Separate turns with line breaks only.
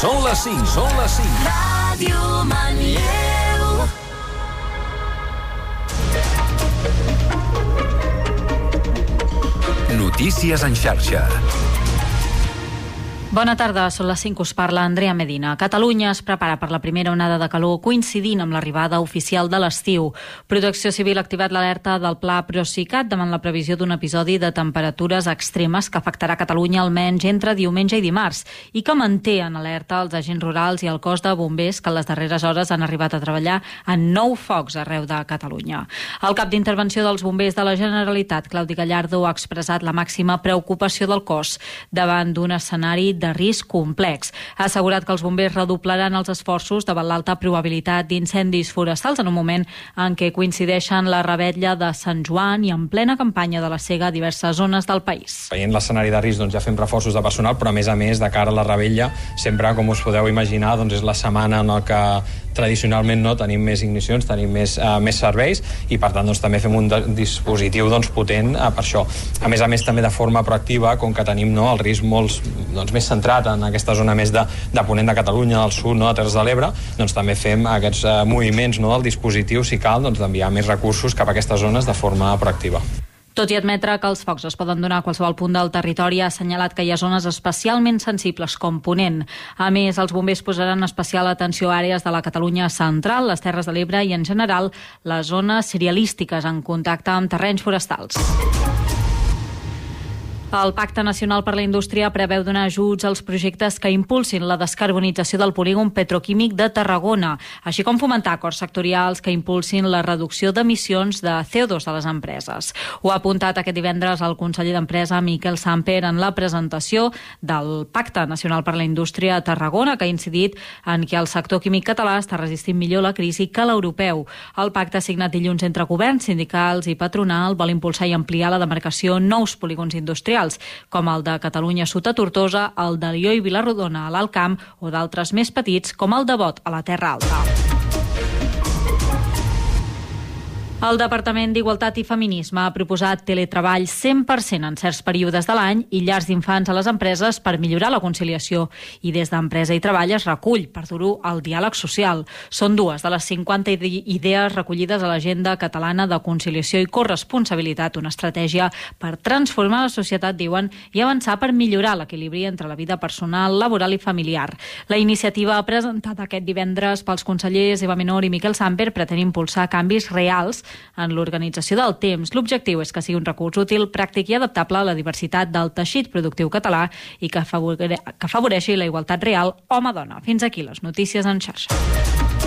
Són les 5, són les 5.
Ràdio Manlleu.
Notícies en xarxa.
Bona tarda, són les 5, us parla Andrea Medina. Catalunya es prepara per la primera onada de calor coincidint amb l'arribada oficial de l'estiu. Protecció Civil ha activat l'alerta del Pla Procicat davant la previsió d'un episodi de temperatures extremes que afectarà Catalunya almenys entre diumenge i dimarts i que manté en alerta els agents rurals i el cos de bombers que en les darreres hores han arribat a treballar en 9 focs arreu de Catalunya. El cap d'intervenció dels bombers de la Generalitat, Claudi Gallardo, ha expressat la màxima preocupació del cos davant d'un escenari de risc complex. Ha assegurat que els bombers redoblaran els esforços davant l'alta probabilitat d'incendis forestals en un moment en què coincideixen la revetlla de Sant Joan i en plena campanya de la sega a diverses zones del país.
Veient l'escenari de risc, ja fem reforços de personal, però a més, de cara a la revetlla, sempre, com us podeu imaginar, és la setmana en què tradicionalment tenim més ignicions, tenim més serveis i per tant també fem un dispositiu potent per això. A més, també de forma proactiva, com que tenim el risc molt més centrat en aquesta zona més de ponent de Catalunya, del sud, de Terres de l'Ebre, també fem aquests moviments del dispositiu, si cal, d'enviar més recursos cap a aquestes zones de forma proactiva.
Tot i admetre que els focs es poden donar a qualsevol punt del territori, ha assenyalat que hi ha zones especialment sensibles com Ponent. A més, els bombers posaran especial atenció a àrees de la Catalunya central, les Terres de l'Ebre i, en general, les zones cerealístiques en contacte amb terrenys forestals. El Pacte Nacional per la Indústria preveu donar ajuts als projectes que impulsin la descarbonització del polígon petroquímic de Tarragona, així com fomentar acords sectorials que impulsin la reducció d'emissions de CO2 de les empreses. Ho ha apuntat aquest divendres el conseller d'Empresa, Miquel Samper, en la presentació del Pacte Nacional per la Indústria a Tarragona, que ha incidit en que el sector químic català està resistint millor la crisi que l'europeu. El pacte signat dilluns entre governs, sindicals i patronal vol impulsar i ampliar la demarcació nous polígons industrials, com el de Catalunya Sud a Tortosa, el de Lió i Vilarrodona a l'Alt Camp o d'altres més petits com el de Bot a la Terra Alta. El Departament d'Igualtat i Feminisme ha proposat teletreball 100% en certs períodes de l'any i llars d'infants a les empreses per millorar la conciliació. I des d'Empresa i Treball es recull per dur-ho al diàleg social. Són 2 de les 50 idees recollides a l'Agenda Catalana de Conciliació i Corresponsabilitat, una estratègia per transformar la societat, diuen, i avançar per millorar l'equilibri entre la vida personal, laboral i familiar. La iniciativa presentada aquest divendres pels consellers Eva Menor i Miquel Samper pretén impulsar canvis reals en l'organització del temps. L'objectiu és que sigui un recurs útil, pràctic i adaptable a la diversitat del teixit productiu català i que afavoreixi la igualtat real home-dona. Fins aquí les notícies en xarxa.